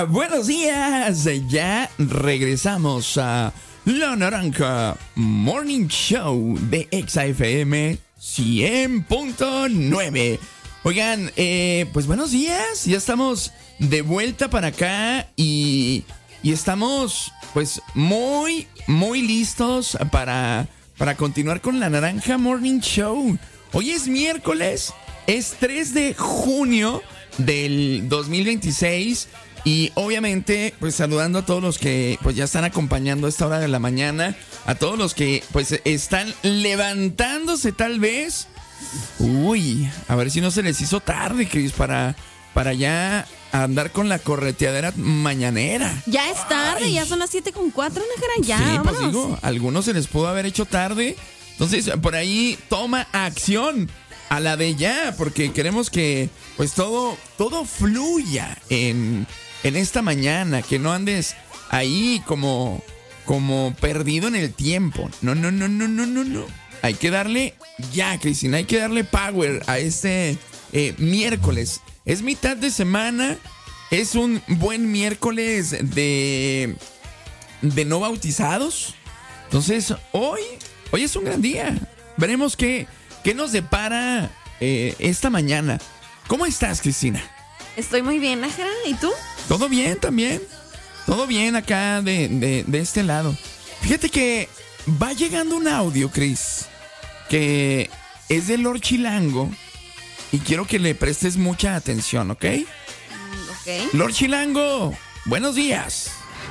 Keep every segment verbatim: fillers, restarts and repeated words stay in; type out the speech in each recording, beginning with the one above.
Hola, buenos días. Ya regresamos a La Naranja Morning Show de Exa F M cien punto nueve. Oigan, eh, pues buenos días. Ya estamos de vuelta para acá y, y estamos pues muy, muy listos para, para continuar con La Naranja Morning Show. Hoy es miércoles, es tres de junio del dos mil veintiséis. Y obviamente, pues saludando a todos los que pues ya están acompañando a esta hora de la mañana, a todos los que pues están levantándose tal vez. Uy, a ver si no se les hizo tarde, Cris, para, para ya andar con la correteadera mañanera. Ya es tarde, Ay. ya son las siete con cuatro, Najera, ya, sí, vámonos. Pues digo, a algunos se les pudo haber hecho tarde. Entonces, por ahí toma acción a la de ya, porque queremos que pues todo, todo fluya en... en esta mañana, que no andes ahí como, como perdido en el tiempo. No, no, no, no, no, no, no. Hay que darle ya, Cristina, hay que darle power a este eh, miércoles. Es mitad de semana, es un buen miércoles de, de no bautizados. Entonces, hoy, hoy es un gran día. Veremos qué, qué nos depara eh, esta mañana. ¿Cómo estás, Cristina? Estoy muy bien, Najera, ¿y tú? Todo bien también. Todo bien acá de, de, de este lado. Fíjate que va llegando un audio, Cris, que es de Lord Chilango. Y quiero que le prestes mucha atención, ¿ok? Ok. Lord Chilango, buenos días.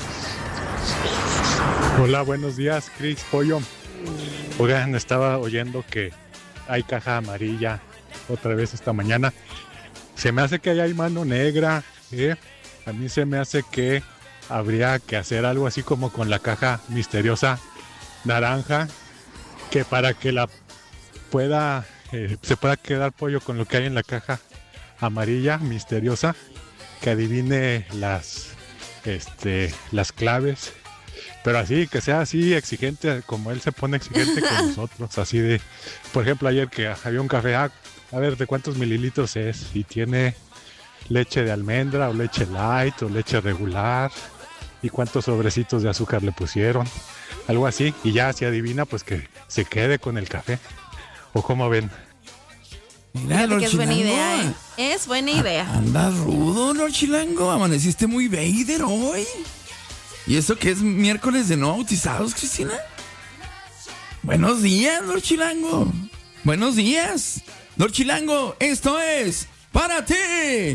Hola, buenos días, Cris Pollo. Oigan, estaba oyendo que hay caja amarilla otra vez esta mañana. Se me hace que ahí hay mano negra, ¿eh? A mí se me hace que habría que hacer algo así como con la caja misteriosa naranja, que para que la pueda, eh, se pueda quedar Pollo con lo que hay en la caja amarilla misteriosa, que adivine las, este, las claves, pero así, que sea así exigente, como él se pone exigente con nosotros, así de, por ejemplo, ayer que había un café, ah, a ver, ¿de cuántos mililitros es? Y tiene leche de almendra o leche light o leche regular y cuántos sobrecitos de azúcar le pusieron, algo así, y ya si adivina pues que se quede con el café. ¿O cómo ven? Mira, Lord que es Chilango, buena idea, ¿eh? Es buena idea. Andas rudo, Lord Chilango. Amaneciste muy Vader hoy. ¿Y eso que es miércoles de no bautizados, Cristina? Buenos días, Lord Chilango. Buenos días, Lord Chilango. Esto es para ti.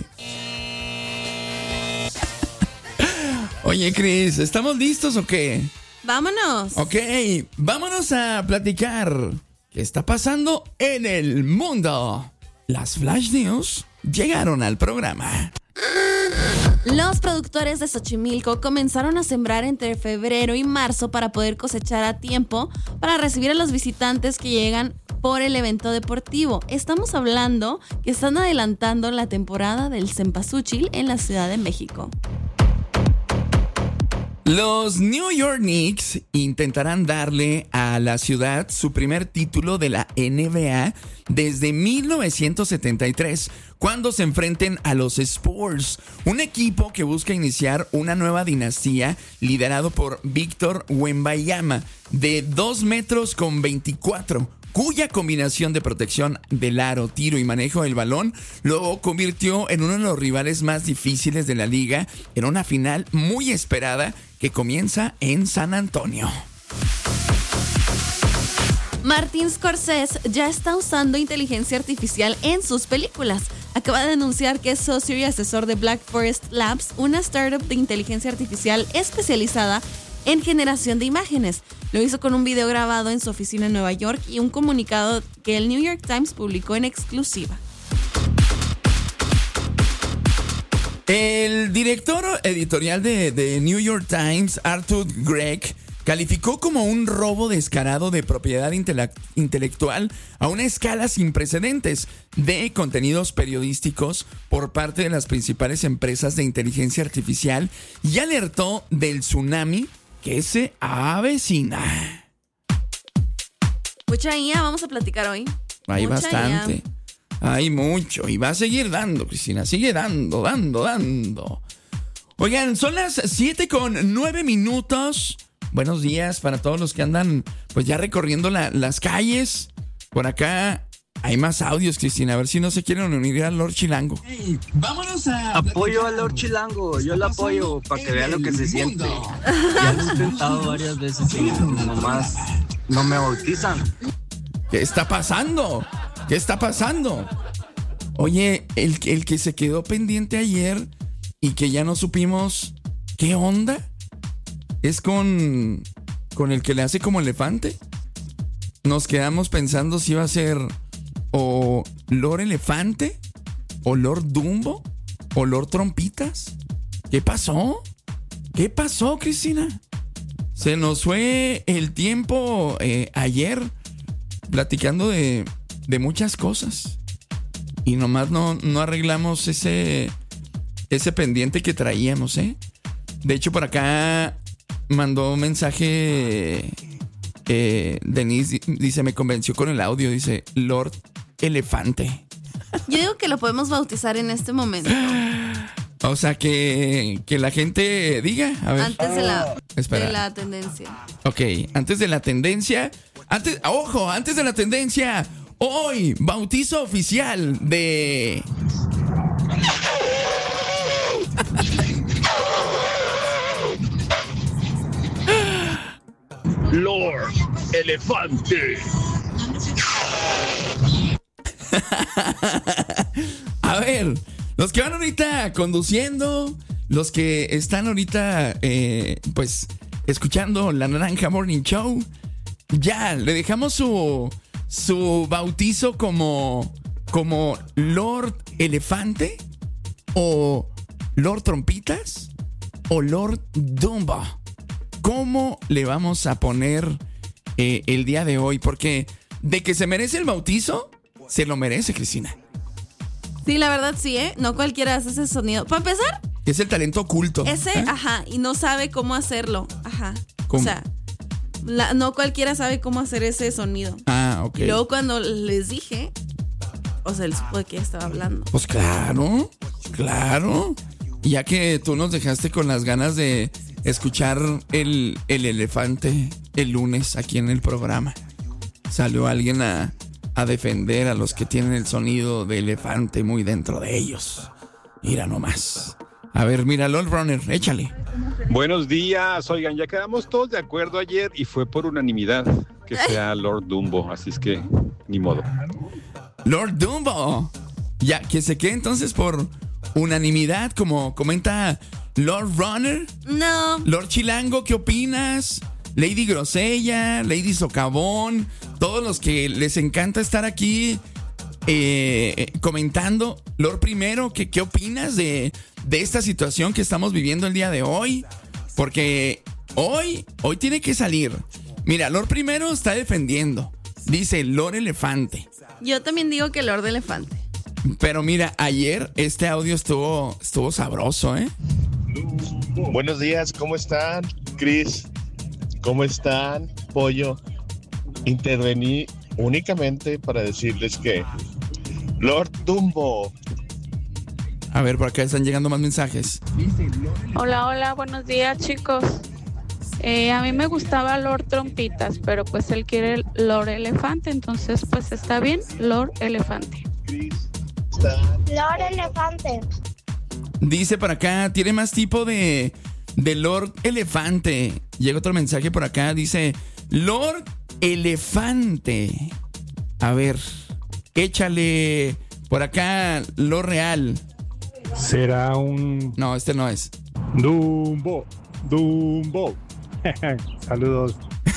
Oye, Cris, ¿estamos listos o qué? Vámonos. Ok, vámonos a platicar qué está pasando en el mundo. Las Flash News llegaron al programa. Los productores de Xochimilco comenzaron a sembrar entre febrero y marzo para poder cosechar a tiempo para recibir a los visitantes que llegan por el evento deportivo. Estamos hablando que están adelantando la temporada del Cempasúchil en la Ciudad de México. Los New York Knicks intentarán darle a la ciudad su primer título de la N B A desde mil novecientos setenta y tres, cuando se enfrenten a los Spurs, un equipo que busca iniciar una nueva dinastía liderado por Víctor Wembanyama, de dos metros con veinticuatro, cuya combinación de protección del aro, tiro y manejo del balón lo convirtió en uno de los rivales más difíciles de la liga en una final muy esperada que comienza en San Antonio. Martin Scorsese ya está usando inteligencia artificial en sus películas. Acaba de anunciar que es socio y asesor de Black Forest Labs, una startup de inteligencia artificial especializada en generación de imágenes. Lo hizo con un video grabado en su oficina en Nueva York y un comunicado que el New York Times publicó en exclusiva. El director editorial de, de New York Times, Arthur Gregg, calificó como un robo descarado de propiedad intele- intelectual a una escala sin precedentes de contenidos periodísticos por parte de las principales empresas de inteligencia artificial y alertó del tsunami que se avecina. Mucha I A vamos a platicar hoy. Hay Mucha bastante. I A. Hay mucho y va a seguir dando, Cristina. Sigue dando, dando, dando. Oigan, son las siete con nueve minutos. Buenos días para todos los que andan pues ya recorriendo la, las calles. Por acá hay más audios, Cristina. A ver si no se quieren unir al Lord Chilango. Hey, vámonos a... Apoyo al Lord Chilango, yo lo apoyo para que vea lo que se siente. Ya lo he intentado varias veces y nomás no me bautizan. ¿Qué está pasando? ¿Qué está pasando? Oye, el, el que se quedó pendiente ayer y que ya no supimos qué onda es con, con el que le hace como elefante. Nos quedamos pensando si iba a ser o Lord Elefante o Lord Dumbo o Lord Trompitas. ¿Qué pasó? ¿Qué pasó, Cristina? Se nos fue el tiempo eh, ayer platicando de, de muchas cosas y nomás no, no arreglamos ese, ese pendiente que traíamos, ¿eh? De hecho, por acá mandó un mensaje eh, Denise, dice, me convenció con el audio, dice Lord Elefante. Yo digo que lo podemos bautizar en este momento. O sea, que, que la gente diga, a ver. Antes de la, Espera. de la tendencia. Ok, antes de la tendencia, antes, ojo, antes de la tendencia, hoy, bautizo oficial de... Lord Elefante. A ver, los que van ahorita conduciendo, los que están ahorita, eh, pues, escuchando La Naranja Morning Show, ya, le dejamos su, su bautizo como, como Lord Elefante, o Lord Trompitas, o Lord Dumbo. ¿Cómo le vamos a poner eh, el día de hoy? Porque de que se merece el bautizo, se lo merece, Cristina. Sí, la verdad sí, ¿eh? No cualquiera hace ese sonido. Para empezar, Es el talento oculto. ese, ¿eh? ajá, y no sabe cómo hacerlo. Ajá. ¿Cómo? O sea, la- no cualquiera sabe cómo hacer ese sonido. Ah, ok. Y luego cuando les dije, o sea, él supo de qué estaba hablando. Pues claro, claro. Ya que tú nos dejaste con las ganas de escuchar el, el elefante el lunes aquí en el programa. Salió alguien a, a defender a los que tienen el sonido de elefante muy dentro de ellos. Mira nomás. A ver, mira, Lord Runner, échale. Buenos días, oigan, ya quedamos todos de acuerdo ayer y fue por unanimidad que sea Lord Dumbo, así es que ni modo. Lord Dumbo. Ya, que se quede entonces por unanimidad, como comenta Lord Runner. No. Lord Chilango, ¿qué opinas? Lady Grosella, Lady Socavón, todos los que les encanta estar aquí eh, comentando. Lord Primero, ¿qué, qué opinas de, de esta situación que estamos viviendo el día de hoy? Porque hoy, hoy tiene que salir. Mira, Lord Primero está defendiendo. Dice Lord Elefante. Yo también digo que Lord Elefante. Pero mira, ayer este audio estuvo, estuvo sabroso, ¿eh? Buenos días, ¿cómo están? Chris, ¿cómo están? Pollo. Intervení únicamente para decirles que Lord Dumbo. A ver, por acá están llegando más mensajes. Hola, hola, buenos días, chicos. Eh, a mí me gustaba Lord Trompitas, pero pues él quiere Lord Elefante, entonces pues está bien, Lord Elefante. Lord Elefante. Dice por acá, tiene más tipo de, de Lord Elefante. Llega otro mensaje por acá, dice Lord Elefante. A ver, échale por acá Lord Real. Será un No, este no es. Dumbo, Dumbo. Saludos.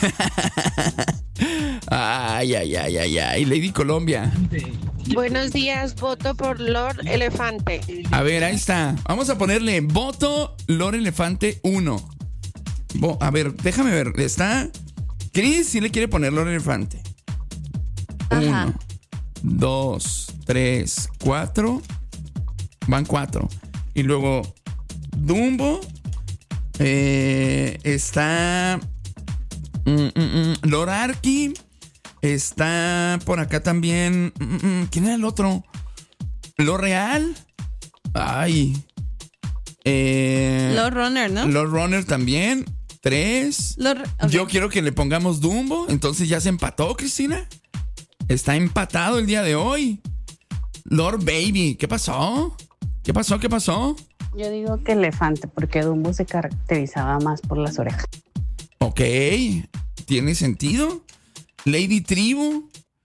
Ay, ay, ay, ay, ay. Lady Colombia. Buenos días, voto por Lord Elefante. A ver, ahí está. Vamos a ponerle voto Lord Elefante uno. Bo- a ver, déjame ver. Está. Chris sí le quiere poner Lord Elefante. Ajá. Uno, dos, tres, cuatro. Van cuatro. Y luego Dumbo. Eh, está mm, mm, mm, Lord Arky. Está por acá también. mm, mm, ¿Quién era el otro? Lord Real. Ay. Eh, Lord Runner, ¿no? Lord Runner también. Tres. Lord, okay. Yo quiero que le pongamos Dumbo. Entonces ya se empató, Cristina. Está empatado el día de hoy. Lord Baby, ¿qué pasó? ¿Qué pasó? ¿Qué pasó? Yo digo que elefante, porque Dumbo se caracterizaba más por las orejas. Ok, tiene sentido. Lady Tribu.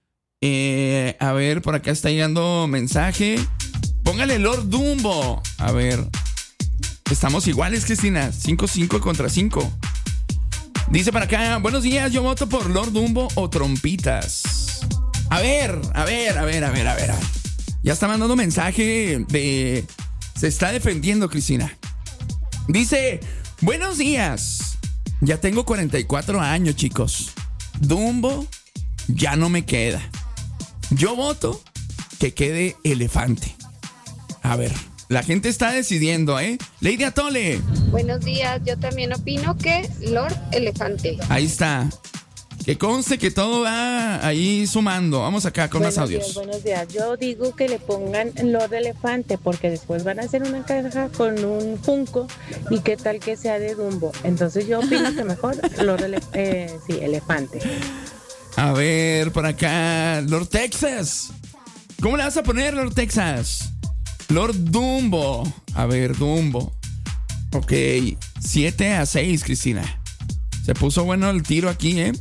Eh, a ver, por acá está llegando mensaje. Póngale Lord Dumbo. A ver. Estamos iguales, Cristina. cinco cinco contra cinco. Dice para acá, buenos días, yo voto por Lord Dumbo o Trompitas. A ver, a ver, a ver, a ver, a ver. Ya está mandando mensaje de... Se está defendiendo, Cristina. Dice, buenos días. Ya tengo cuarenta y cuatro años, chicos. Dumbo ya no me queda. Yo voto que quede elefante. A ver, la gente está decidiendo, ¿eh? Lady Atole. Buenos días, yo también opino que Lord Elefante. Ahí está. Que conste que todo va ahí sumando. Vamos acá con buenos más audios. Días, buenos días. Yo digo que le pongan Lord Elefante porque después van a hacer una caja con un Funko y qué tal que sea de Dumbo. Entonces yo opino que mejor Lord Ele- eh, sí, Elefante. A ver, por acá, Lord Texas. ¿Cómo le vas a poner, Lord Texas? Lord Dumbo. A ver, Dumbo. Ok, siete a seis, Cristina. Se puso bueno el tiro aquí, ¿eh?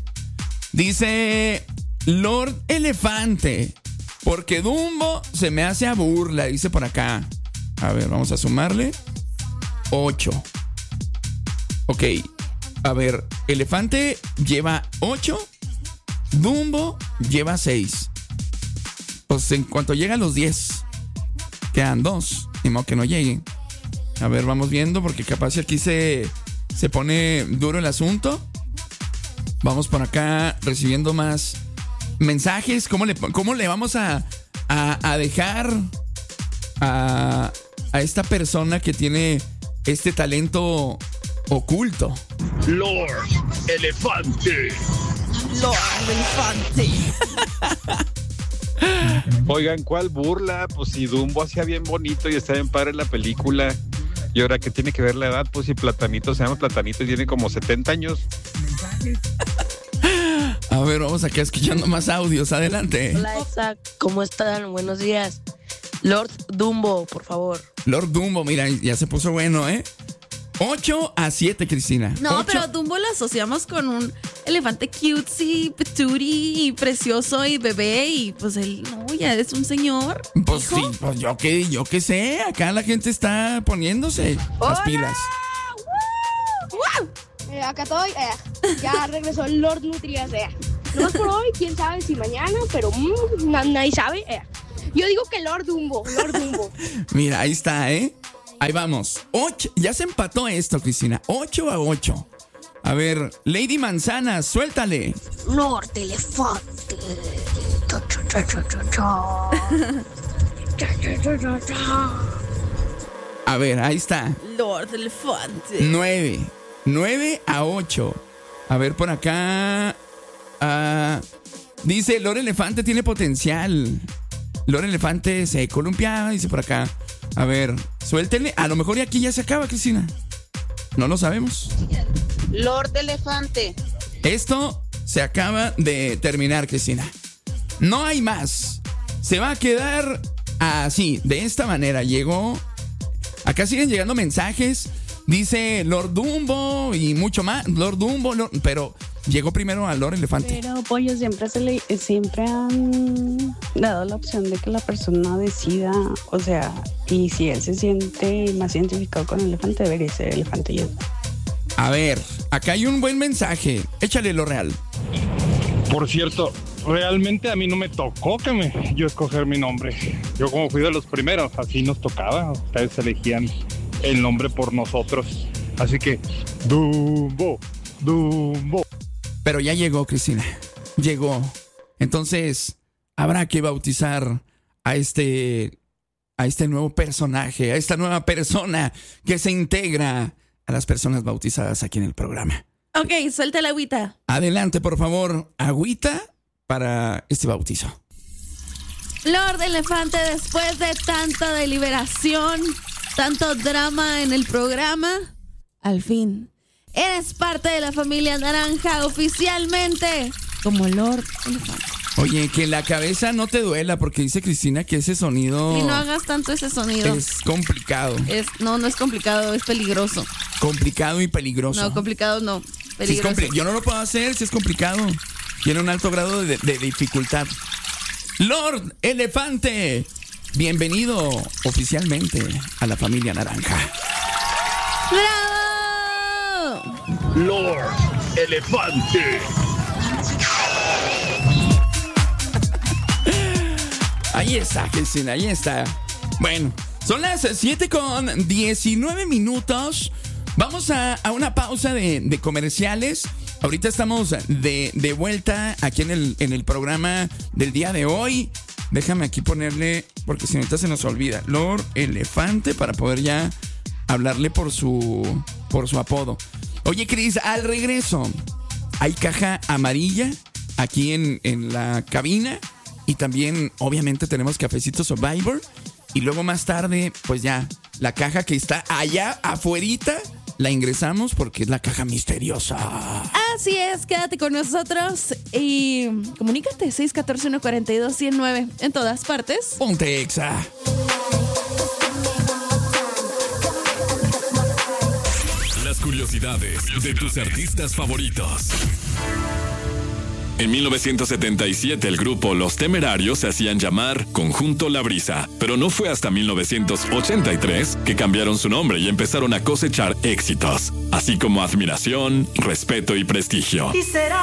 Dice Lord Elefante. Porque Dumbo se me hace a burla, dice por acá. A ver, vamos a sumarle. ocho. Ok. A ver, Elefante lleva ocho. Dumbo lleva seis. Pues en cuanto llega a los diez, quedan dos. Ni modo que no lleguen. A ver, vamos viendo porque capaz aquí se, se pone duro el asunto. Vamos por acá recibiendo más mensajes. ¿Cómo le, cómo le vamos a, a, a dejar a, a esta persona que tiene este talento oculto? Lord Elefante. Lord Elefante. Oigan, ¿cuál burla? Pues si Dumbo hacía bien bonito y está bien padre en la película. Y ahora, ¿qué tiene que ver la edad? Pues si Platanito se llama Platanito y tiene como setenta años. A ver, vamos acá escuchando más audios. Adelante. Hola, Exa, ¿cómo están? Buenos días. Lord Dumbo, por favor. Lord Dumbo, mira, ya se puso bueno, ¿eh? ocho a siete, Cristina. No, ocho. pero Dumbo lo asociamos con un elefante cutesy, peturi y precioso y bebé. Y pues él, no, ya es un señor. Pues hijo. sí, pues yo qué, yo qué sé. Acá la gente está poniéndose las pilas. ¡Wow! Eh, acá estoy, eh, ya regresó el Lord Nutrias, eh. No más por hoy, quién sabe si mañana, pero mmm, na- nadie sabe, eh. Yo digo que Lord Dumbo, Lord Dumbo. Mira, ahí está, ¿eh? Ahí vamos. Ocho, ya se empató esto, Cristina. ocho a ocho. A ver, Lady Manzana, suéltale. Lord Elefante. Cha, cha, cha, cha, cha, cha. Cha, cha, cha, cha, cha. A ver, ahí está. Lord Elefante. nueve. nueve a ocho. A ver, por acá. ah, dice, Lord Elefante tiene potencial. Lord Elefante se columpia, dice por acá. A ver, suéltenle. A lo mejor y aquí ya se acaba, Cristina. No lo sabemos. Lord Elefante. Esto se acaba de terminar, Cristina. No hay más. Se va a quedar así, de esta manera. Llegó. Acá siguen llegando mensajes. Dice Lord Dumbo y mucho más. Lord Dumbo, Lord- pero llegó primero a Lord Elefante. Pero Pollo siempre se le, siempre han dado la opción de que la persona decida, o sea, y si él se siente más identificado con el elefante, debería ser elefante yo. A ver, acá hay un buen mensaje. Échale lo real. Por cierto, realmente a mí no me tocó que me, yo escoger mi nombre. Yo como fui de los primeros, así nos tocaba. Ustedes elegían el nombre por nosotros. Así que, Dumbo, Dumbo. Pero ya llegó, Cristina. Llegó. Entonces, habrá que bautizar a este, a este nuevo personaje, a esta nueva persona que se integra a las personas bautizadas aquí en el programa. Ok, suelta la agüita. Adelante, por favor, agüita para este bautizo. Lord Elefante, después de tanta deliberación, tanto drama en el programa, al fin eres parte de la familia naranja oficialmente como Lord Elefante. Oye, que la cabeza no te duela, porque dice Cristina que ese sonido... Y no hagas tanto ese sonido. Es complicado. Es, no, no es complicado, es peligroso. Complicado y peligroso. No, complicado no, Si es compli- Yo no lo puedo hacer si es complicado. Tiene un alto grado de, de dificultad. Lord Elefante, bienvenido oficialmente a la familia naranja. ¡Bravo! Lord Elefante. Ahí está, Cristina, ahí está. Bueno, son las siete con diecinueve minutos. Vamos a, a una pausa de, de comerciales. Ahorita estamos de, de vuelta aquí en el, en el programa del día de hoy. Déjame aquí ponerle, porque si ahorita se nos olvida, Lord Elefante, para poder ya hablarle por su, por su apodo. Oye, Cris, al regreso, hay caja amarilla aquí en, en la cabina. Y también, obviamente, tenemos Cafecito Survivor. Y luego más tarde, pues ya, la caja que está allá afuerita, la ingresamos porque es la caja misteriosa. Así es, quédate con nosotros y comunícate seis uno cuatro, uno cuatro dos, uno cero nueve en todas partes. Ponte Exa. Las curiosidades de tus artistas favoritos. En mil novecientos setenta y siete el grupo Los Temerarios se hacían llamar Conjunto La Brisa, pero no fue hasta mil novecientos ochenta y tres que cambiaron su nombre y empezaron a cosechar éxitos, así como admiración, respeto y prestigio. Y será